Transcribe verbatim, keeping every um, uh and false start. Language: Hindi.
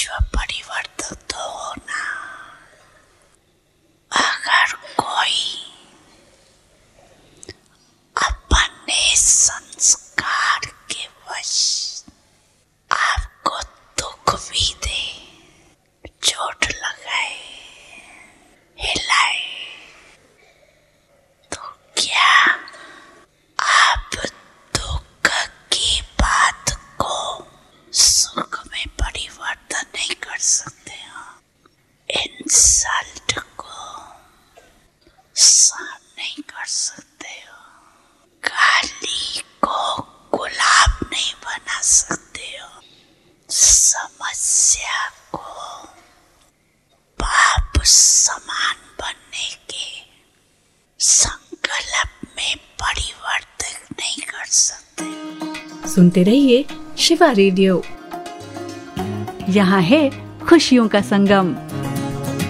विश्व परिवर्तन तो होना। अगर कोई अपने संस्कार के वश आपको दुख भी दे, चोट लगाए, हिलाए, तो क्या आप दुख की बात को सुख में परिवर्तन नहीं कर सकते हो? इंसल्ट को सहन नहीं कर सकते हो? गाली को गुलाब नहीं बना सकते हो? समस्या को पाप समान बनने के संकल्प में परिवर्तित नहीं कर सकते। सुनते रहिए शिवा रेडियो, यहाँ है खुशियों का संगम।